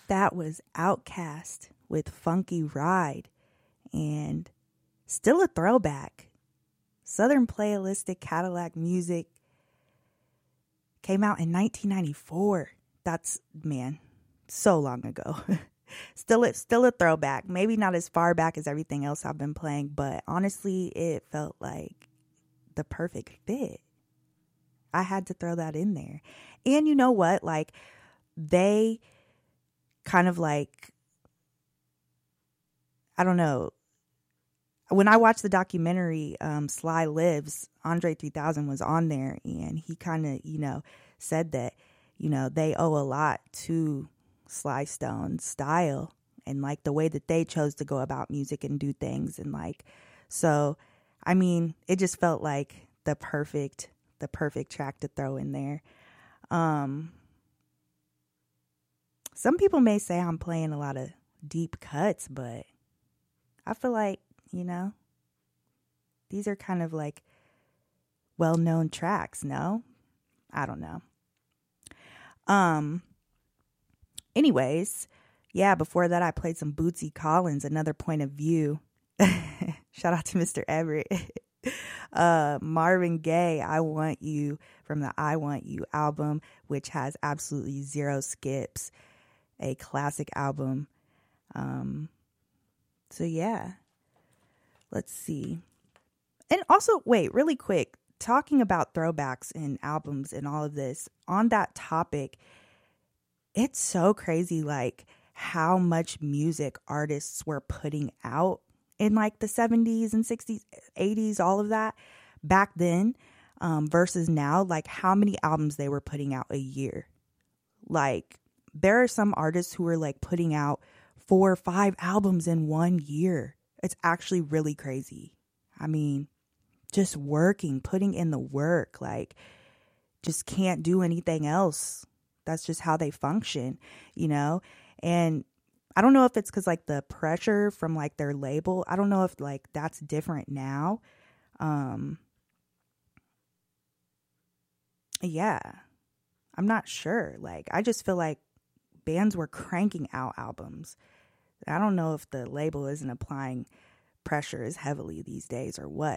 That was Outkast with Funky Ride, and still a throwback. Southern Playalistic Cadillac Music came out in 1994. That's, man, so long ago. Still a throwback. Maybe not as far back as everything else I've been playing, but honestly, it felt like the perfect fit. I had to throw that in there. And you know what? Like, they kind of like, I don't know. When I watched the documentary, Sly Lives, Andre 3000 was on there, and he kind of, said that, they owe a lot to Sly Stone's style and like the way that they chose to go about music and do things. And like, so, I mean, it just felt like the perfect track to throw in there. Some people may say I'm playing a lot of deep cuts, but I feel like, these are kind of like well-known tracks, no? I don't know. Anyways, yeah, before that I played some Bootsy Collins, Another Point of View. Shout out to Mr. Everett. Marvin Gaye, I Want You, from the I Want You album, which has absolutely zero skips. A classic album. So yeah, let's see. And also, wait, really quick, talking about throwbacks and albums and all of this, on that topic, it's so crazy, like how much music artists were putting out in like the 70s and 60s, 80s, all of that back then, versus now, like how many albums they were putting out a year. Like, there are some artists who are like putting out 4 or 5 albums in 1 year. It's actually really crazy. I mean, just working, putting in the work, like just can't do anything else. That's just how they function, And I don't know if it's because like the pressure from like their label, I don't know if like that's different now. Yeah, I'm not sure. Like, I just feel like bands were cranking out albums. I don't know if the label isn't applying pressure as heavily these days or what,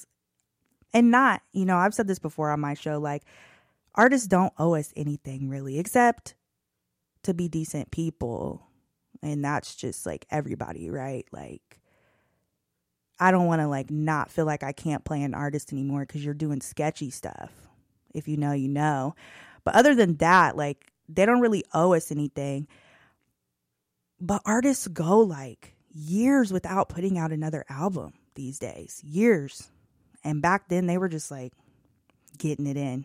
I've said this before on my show, like, artists don't owe us anything really, except to be decent people. And that's just like everybody, right? Like, I don't want to like not feel like I can't play an artist anymore because you're doing sketchy stuff. If you know, you know. But other than that, like, they don't really owe us anything. But artists go like years without putting out another album these days. Years. And back then they were just like getting it in.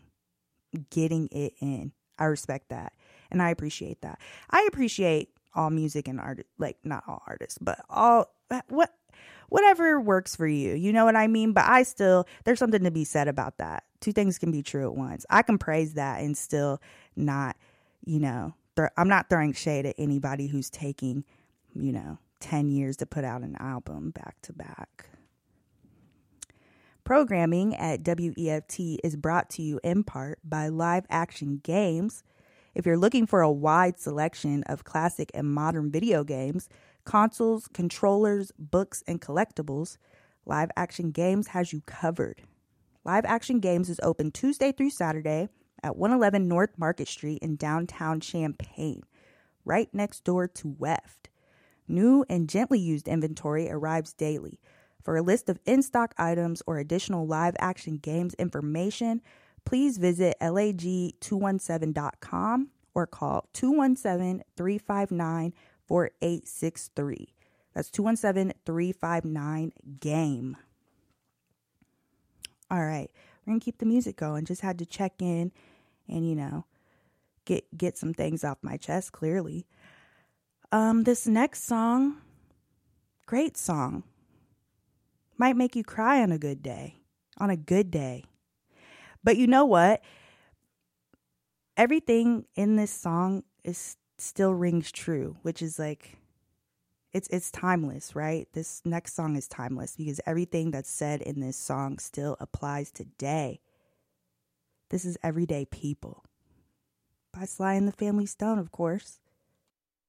I respect that. And I appreciate that. I appreciate all music and art, like not all artists, but whatever works for you. You know what I mean? But there's something to be said about that. Two things can be true at once. I can praise that and still not, I'm not throwing shade at anybody who's taking, 10 years to put out an album back to back. Programming at WEFT is brought to you in part by Live Action Games. If you're looking for a wide selection of classic and modern video games, consoles, controllers, books, and collectibles, Live Action Games has you covered. Live Action Games is open Tuesday through Saturday at 111 North Market Street in downtown Champaign, right next door to WEFT. New and gently used inventory arrives daily. For a list of in-stock items or additional Live Action Games information, please visit lag217.com or call 217-359-4863. That's 217-359-GAME. All right, we're going to keep the music going. Just had to check in and, get some things off my chest, clearly. This next song, great song. Might make you cry on a good day. But you know what? Everything in this song still rings true, which is like, it's timeless, right? This next song is timeless because everything that's said in this song still applies today. This is Everyday People by Sly and the Family Stone, of course.